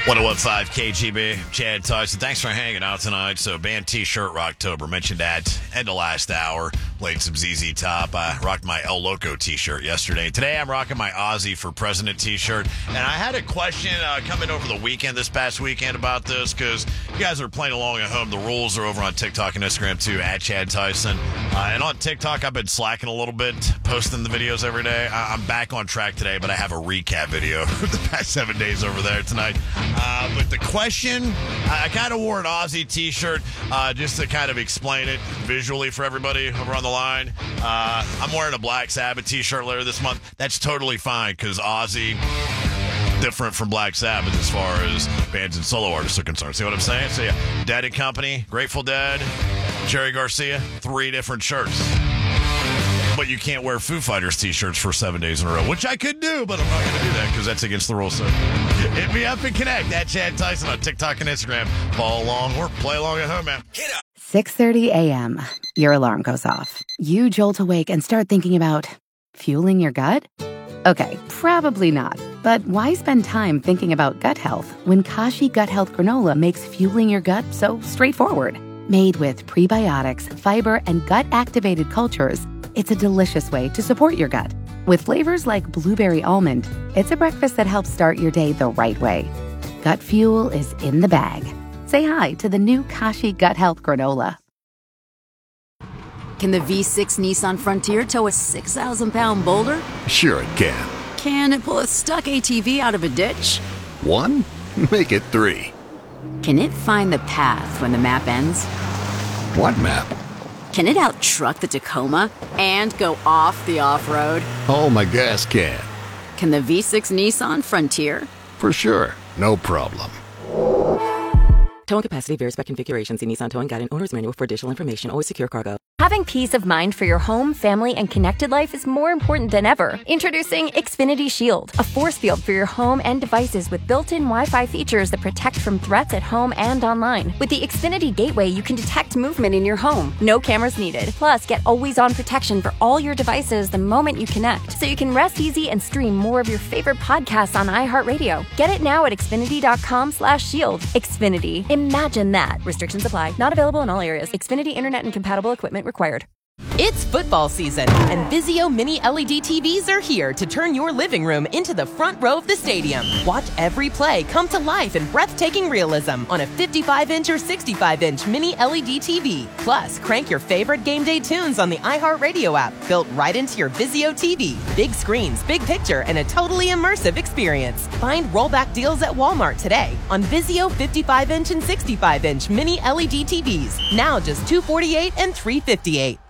101.5 KGB, Chad Tyson. Thanks for hanging out tonight. So, band T-shirt Rocktober. Mentioned that end of last hour. Played some ZZ Top. I rocked my El Loco T-shirt yesterday. Today, I'm rocking my Ozzy for President T-shirt. And I had a question coming over the weekend, this past weekend, about this, because you guys are playing along at home. The rules are over on TikTok and Instagram, too, at Chad Tyson. And on TikTok, I've been slacking a little bit, posting the videos every day. I'm back on track today, but I have a recap video for the past 7 days over there tonight. But the question, I kind of wore an Ozzy T-shirt just to kind of explain it visually for everybody over on the line. I'm wearing a Black Sabbath T-shirt later this month. That's totally fine because Ozzy, different from Black Sabbath as far as bands and solo artists are concerned. See what I'm saying? So yeah, Dead and Company, Grateful Dead, Jerry Garcia, 3 different shirts. But you can't wear Foo Fighters T-shirts for 7 days in a row, which I could do, but I'm not going to do that because that's against the rules. So hit me up and connect at Chad Tyson on TikTok and Instagram. Follow along or play along at home, man. 6:30 a.m. Your alarm goes off. You jolt awake and start thinking about fueling your gut? Okay, probably not. But why spend time thinking about gut health when Kashi Gut Health Granola makes fueling your gut so straightforward? Made with prebiotics, fiber, and gut-activated cultures, it's a delicious way to support your gut. With flavors like blueberry almond, it's a breakfast that helps start your day the right way. Gut fuel is in the bag. Say hi to the new Kashi Gut Health Granola. Can the V6 Nissan Frontier tow a 6,000-pound boulder? Sure it can. Can it pull a stuck ATV out of a ditch? 1? Make it 3. Can it find the path when the map ends? What map? Can it out-truck the Tacoma and go off the off-road? Oh, my gas can. Can the V6 Nissan Frontier? For sure. No problem. Towing capacity varies by configuration. See Nissan Towing Guide and Owner's Manual for additional information. Always secure cargo. Having peace of mind for your home, family, and connected life is more important than ever. Introducing Xfinity Shield, a force field for your home and devices with built-in Wi-Fi features that protect from threats at home and online. With the Xfinity Gateway, you can detect movement in your home. No cameras needed. Plus, get always-on protection for all your devices the moment you connect, so you can rest easy and stream more of your favorite podcasts on iHeartRadio. Get it now at Xfinity.com/shield. Xfinity. Imagine that. Restrictions apply. Not available in all areas. Xfinity Internet and compatible equipment required. It's football season, and Vizio Mini LED TVs are here to turn your living room into the front row of the stadium. Watch every play come to life in breathtaking realism on a 55-inch or 65-inch Mini LED TV. Plus, crank your favorite game day tunes on the iHeartRadio app, built right into your Vizio TV. Big screens, big picture, and a totally immersive experience. Find rollback deals at Walmart today on Vizio 55-inch and 65-inch Mini LED TVs. Now just $248 and $358.